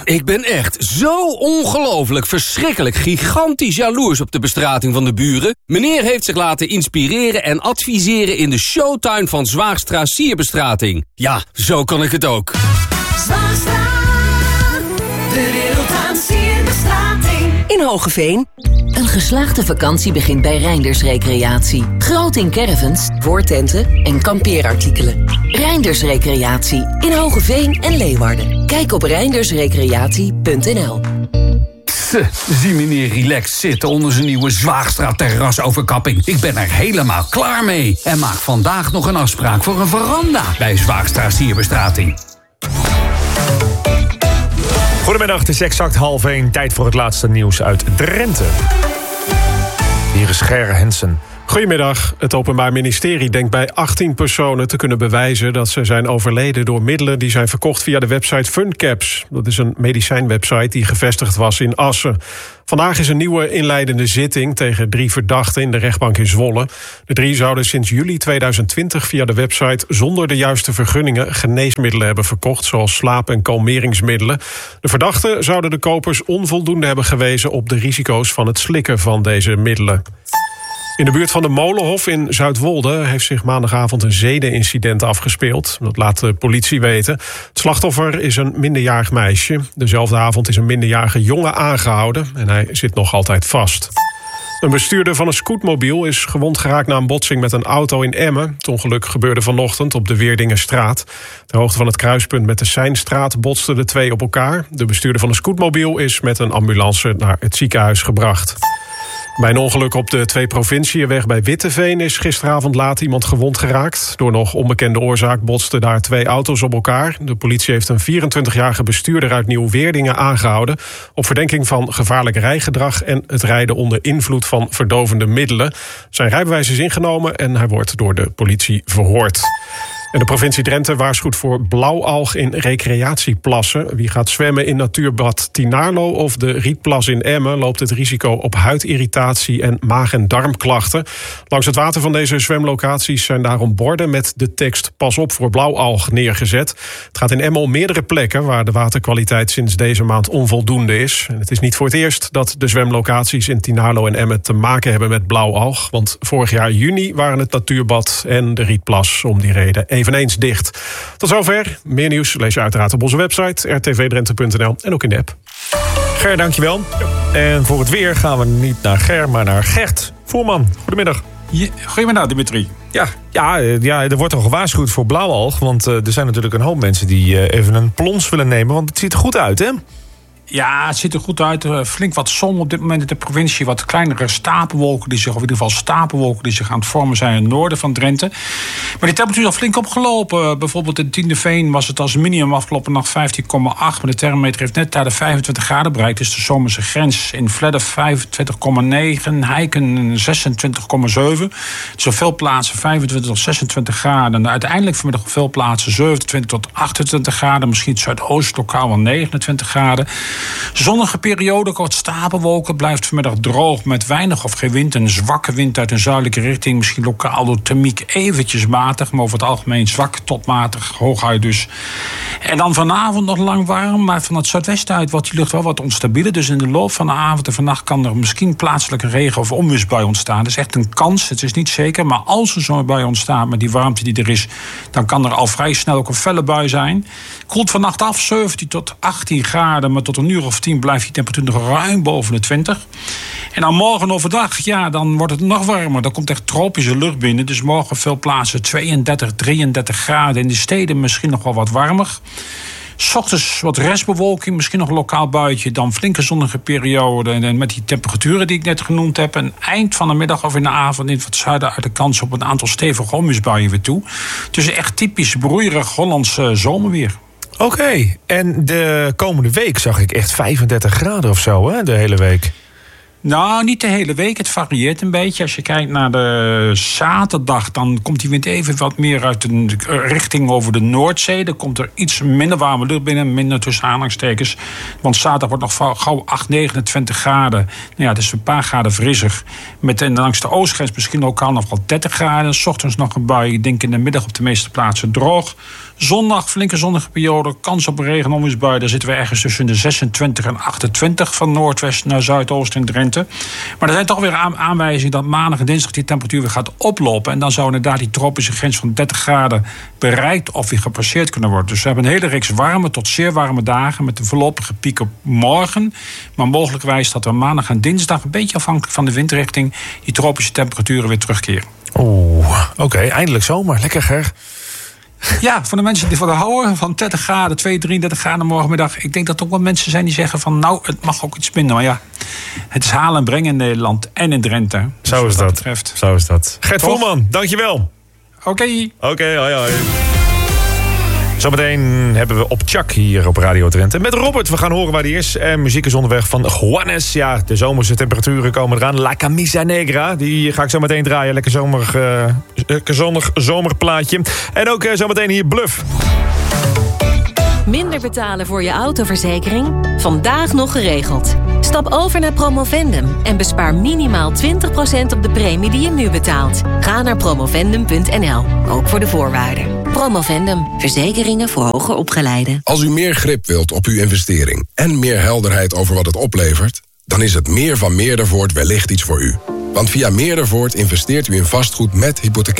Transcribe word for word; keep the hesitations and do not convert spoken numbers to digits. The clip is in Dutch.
Ik ben echt zo ongelooflijk verschrikkelijk gigantisch jaloers op de bestrating van de buren. Meneer heeft zich laten inspireren en adviseren in de showtuin van Zwaagstra Sierbestrating. Ja, zo kan ik het ook. Zwaagstra, de wereld aan sierbestrating. In Hoogeveen. Een geslaagde vakantie begint bij Reinders Recreatie. Groot in caravans, voortenten en kampeerartikelen. Reinders Recreatie in Hoogeveen en Leeuwarden. Kijk op reindersrecreatie punt n l. Zie meneer relaxed zitten onder zijn nieuwe Zwaagstra terrasoverkapping. Ik ben er helemaal klaar mee. En maak vandaag nog een afspraak voor een veranda bij Zwaagstra Sierbestrating. Goedemiddag, het is exact half één. Tijd voor het laatste nieuws uit Drenthe. Hier is Ger Hensen. Goedemiddag. Het Openbaar Ministerie denkt bij achttien personen te kunnen bewijzen dat ze zijn overleden door middelen die zijn verkocht via de website FunCaps. Dat is een medicijnwebsite die gevestigd was in Assen. Vandaag is een nieuwe inleidende zitting tegen drie verdachten in de rechtbank in Zwolle. De drie zouden sinds juli tweeduizend twintig via de website zonder de juiste vergunningen geneesmiddelen hebben verkocht, zoals slaap- en kalmeringsmiddelen. De verdachten zouden de kopers onvoldoende hebben gewezen op de risico's van het slikken van deze middelen. In de buurt van de Molenhof in Zuidwolde heeft zich maandagavond een zedenincident afgespeeld. Dat laat de politie weten. Het slachtoffer is een minderjarig meisje. Dezelfde avond is een minderjarige jongen aangehouden en hij zit nog altijd vast. Een bestuurder van een scootmobiel is gewond geraakt na een botsing met een auto in Emmen. Het ongeluk gebeurde vanochtend op de Weerdingerstraat. Ter hoogte van het kruispunt met de Seinstraat botsten de twee op elkaar. De bestuurder van de scootmobiel is met een ambulance naar het ziekenhuis gebracht. Bij een ongeluk op de Twee-Provinciënweg bij Witteveen is gisteravond laat iemand gewond geraakt. Door nog onbekende oorzaak botsten daar twee auto's op elkaar. De politie heeft een vierentwintigjarige bestuurder uit Nieuw-Weerdingen aangehouden op verdenking van gevaarlijk rijgedrag en het rijden onder invloed van verdovende middelen. Zijn rijbewijs is ingenomen en hij wordt door de politie verhoord. En de provincie Drenthe waarschuwt voor blauwalg in recreatieplassen. Wie gaat zwemmen in natuurbad Tinarlo of de Rietplas in Emmen loopt het risico op huidirritatie en maag- en darmklachten. Langs het water van deze zwemlocaties zijn daarom borden met de tekst "Pas op voor blauwalg" neergezet. Het gaat in Emmen om meerdere plekken waar de waterkwaliteit sinds deze maand onvoldoende is. En het is niet voor het eerst dat de zwemlocaties in Tinarlo en Emmen te maken hebben met blauwalg. Want vorig jaar juni waren het natuurbad en de Rietplas om die reden eveneens dicht. Tot zover. Meer nieuws lees je uiteraard op onze website r t v drenthe punt n l en ook in de app. Ger, dankjewel. Ja. En voor het weer gaan we niet naar Ger, maar naar Gert Voerman. Goedemiddag. Ja, goedemiddag, Dimitri. Ja, ja, ja, er wordt al gewaarschuwd voor blauwalg. Want uh, er zijn natuurlijk een hoop mensen die uh, even een plons willen nemen. Want het ziet er goed uit, hè? Ja, het ziet er goed uit. Uh, flink wat zon op dit moment in de provincie. Wat kleinere stapelwolken, die zich, of in ieder geval stapelwolken die zich aan het vormen zijn in het noorden van Drenthe. Maar de temperatuur is al flink opgelopen. Uh, bijvoorbeeld in Tiendeveen was het als minimum afgelopen nacht vijftien komma acht. Maar de thermometer heeft net daar de vijfentwintig graden bereikt. Dus de zomerse grens. In Vledder vijfentwintig komma negen. Heiken zesentwintig komma zeven. Dus op veel plaatsen vijfentwintig tot zesentwintig graden. En uiteindelijk vanmiddag op veel plaatsen zevenentwintig tot achtentwintig graden. Misschien het zuidoost lokaal wel negenentwintig graden. Zonnige periode, wat stapelwolken, blijft vanmiddag droog met weinig of geen wind. Een zwakke wind uit een zuidelijke richting. Misschien lokaal door thermiek eventjes matig, maar over het algemeen zwak tot matig, hooguit dus. En dan vanavond nog lang warm, maar van het zuidwesten uit wordt die lucht wel wat onstabieler. Dus in de loop van de avond en vannacht kan er misschien plaatselijke regen- of onweersbui ontstaan. Dat is echt een kans, het is niet zeker. Maar als er zo'n bui ontstaat met die warmte die er is, dan kan er al vrij snel ook een felle bui zijn. Koelt vannacht af, zeventien tot achttien graden, maar tot een uur of tien blijft die temperatuur nog ruim boven de twintig. En dan morgen overdag, ja, dan wordt het nog warmer. Dan komt echt tropische lucht binnen. Dus morgen op veel plaatsen tweeëndertig, drieëndertig graden. In de steden misschien nog wel wat warmer. 's Ochtends wat restbewolking, misschien nog een lokaal buitje. Dan flinke zonnige periode. En met die temperaturen die ik net genoemd heb. En eind van de middag of in de avond in het zuiden uit de kans op een aantal stevige onweersbuien weer toe. Dus echt typisch broeierig Hollands uh, zomerweer. Oké, okay. En de komende week zag ik echt vijfendertig graden of zo, hè, de hele week. Nou, niet de hele week. Het varieert een beetje. Als je kijkt naar de zaterdag, dan komt die wind even wat meer uit de richting over de Noordzee. Dan komt er iets minder warme lucht binnen, minder tussen aanhalingstekens. Want zaterdag wordt nog gauw acht, negenentwintig graden. Nou ja, het is een paar graden frisser. Met en langs de oostgrens misschien lokaal nog wel dertig graden. 's Ochtends nog een bui. Ik denk in de middag op de meeste plaatsen droog. Zondag, flinke zonnige periode, kans op een regen- en onweersbui. Daar zitten we ergens tussen de zesentwintig en achtentwintig... van noordwest naar zuidoost in Drenthe. Maar er zijn toch weer aan- aanwijzingen dat maandag en dinsdag die temperatuur weer gaat oplopen. En dan zou inderdaad die tropische grens van dertig graden bereikt of weer gepasseerd kunnen worden. Dus we hebben een hele reeks warme tot zeer warme dagen met een voorlopige piek op morgen. Maar mogelijkwijs dat we maandag en dinsdag, een beetje afhankelijk van de windrichting, die tropische temperaturen weer terugkeren. Oeh, oké, okay, eindelijk zomer. Lekker, Ger. Ja, voor de mensen die van houden van dertig graden, twee, drieëndertig graden morgenmiddag. Ik denk dat er ook wel mensen zijn die zeggen van nou, het mag ook iets minder. Maar ja, het is halen en brengen in Nederland en in Drenthe. Dus Zo is dat. Betreft. Zo is dat. Gert Toch? Voelman, dankjewel. Oké. Okay. Oké, okay, hoi hoi. Zometeen hebben we op Chuck hier op Radio Drenthe. Met Robert, we gaan horen waar hij is. En muziek is onderweg van Juanes. Ja, de zomerse temperaturen komen eraan. La Camisa Negra, die ga ik zo meteen draaien. Lekker zomerig, uh, lekker zonnig zomerplaatje. En ook uh, zometeen hier Bluff. Minder betalen voor je autoverzekering? Vandaag nog geregeld. Stap over naar Promovendum en bespaar minimaal twintig procent op de premie die je nu betaalt. Ga naar promovendum punt n l, ook voor de voorwaarden. Promovendum, verzekeringen voor hoger opgeleiden. Als u meer grip wilt op uw investering en meer helderheid over wat het oplevert, dan is het meer van Meerdervoort wellicht iets voor u. Want via Meerdervoort investeert u in vastgoed met hypotheek.